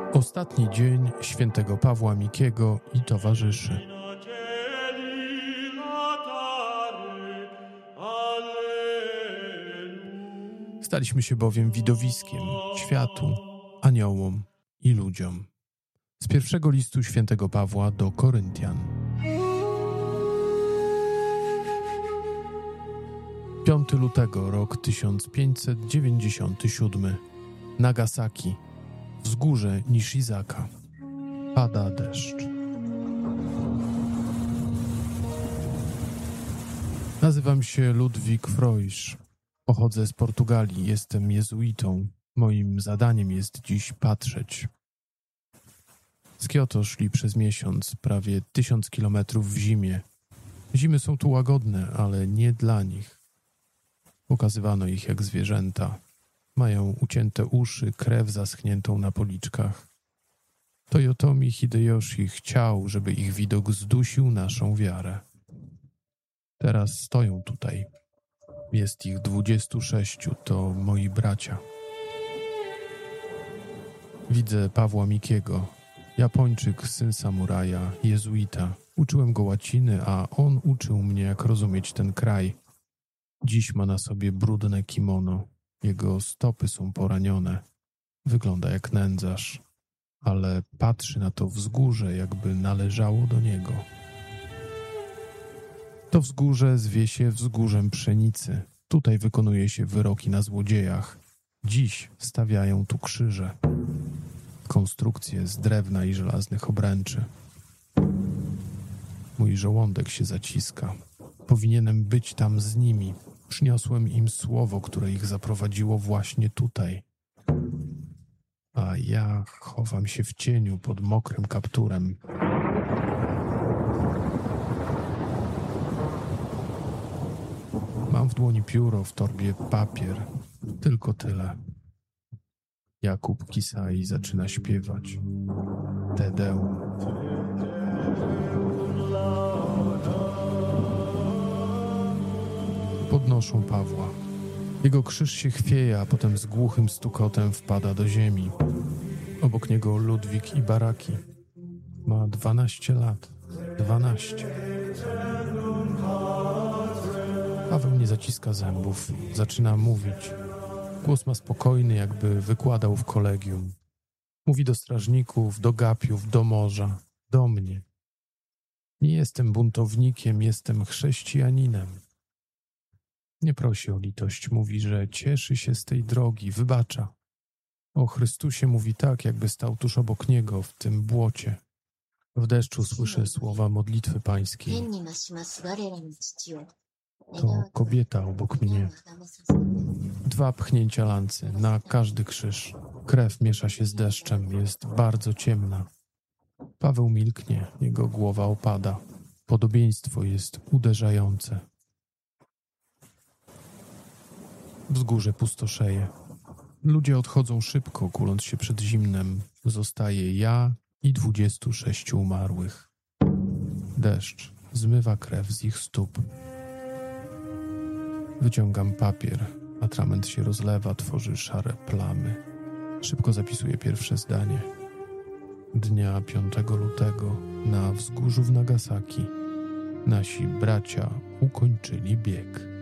Ostatni dzień świętego Pawła Mikiego i towarzyszy. Staliśmy się bowiem widowiskiem światu, aniołom i ludziom. Z pierwszego listu świętego Pawła do Koryntian. 5 lutego, rok 1597. Nagasaki, wzgórze Nishizaka. Pada deszcz. Nazywam się Ludwik Freusch. Pochodzę z Portugalii, jestem jezuitą. Moim zadaniem jest dziś patrzeć. Z Kioto szli przez miesiąc, prawie 1000 kilometrów w zimie. Zimy są tu łagodne, ale nie dla nich. Pokazywano ich jak zwierzęta. Mają ucięte uszy, krew zaschniętą na policzkach. Toyotomi Hideyoshi chciał, żeby ich widok zdusił naszą wiarę. Teraz stoją tutaj. Jest ich 26, to moi bracia. Widzę Pawła Mikiego, Japończyk, syn samuraja, jezuita. Uczyłem go łaciny, a on uczył mnie, jak rozumieć ten kraj. Dziś ma na sobie brudne kimono. Jego stopy są poranione. Wygląda jak nędzarz, ale patrzy na to wzgórze, jakby należało do niego. To wzgórze zwie się wzgórzem pszenicy. Tutaj wykonuje się wyroki na złodziejach. Dziś stawiają tu krzyże. Konstrukcje z drewna i żelaznych obręczy. Mój żołądek się zaciska. Powinienem być tam z nimi. Przyniosłem im słowo, które ich zaprowadziło właśnie tutaj. A ja chowam się w cieniu pod mokrym kapturem. Mam w dłoni pióro, w torbie papier. Tylko tyle. Jakub Kisai zaczyna śpiewać. Te Deum. Podnoszą Pawła. Jego krzyż się chwieje, a potem z głuchym stukotem wpada do ziemi. Obok niego Ludwik i Baraki. Ma 12 lat. 12. Paweł nie zaciska zębów. Zaczyna mówić. Głos ma spokojny, jakby wykładał w kolegium. Mówi do strażników, do gapiów, do morza, do mnie. Nie jestem buntownikiem, jestem chrześcijaninem. Nie prosi o litość, mówi, że cieszy się z tej drogi, wybacza. O Chrystusie mówi tak, jakby stał tuż obok niego, w tym błocie. W deszczu słyszę słowa modlitwy pańskiej. To kobieta obok mnie. 2 pchnięcia lancy na każdy krzyż. Krew miesza się z deszczem, jest bardzo ciemna. Paweł milknie, jego głowa opada. Podobieństwo jest uderzające. Wzgórze pustoszeje. Ludzie odchodzą szybko, kuląc się przed zimnem. Zostaje ja i 26 umarłych. Deszcz zmywa krew z ich stóp. Wyciągam papier. Atrament się rozlewa, tworzy szare plamy. Szybko zapisuję pierwsze zdanie. Dnia 5 lutego na wzgórzu w Nagasaki nasi bracia ukończyli bieg.